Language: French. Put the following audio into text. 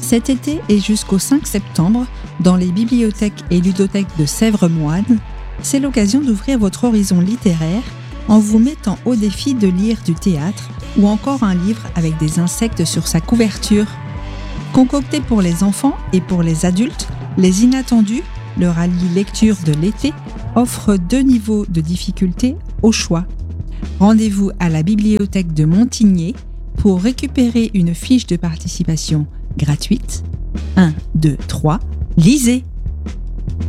Cet été et jusqu'au 5 septembre, dans les bibliothèques et ludothèques de Sèvres-Moine, c'est l'occasion d'ouvrir votre horizon littéraire en vous mettant au défi de lire du théâtre ou encore un livre avec des insectes sur sa couverture. Concocté pour les enfants et pour les adultes, Les Inattendus, le rallye lecture de l'été, offre 2 niveaux de difficulté au choix. Rendez-vous à la bibliothèque de Montigné pour récupérer une fiche de participation gratuite. 1, 2, 3, lisez!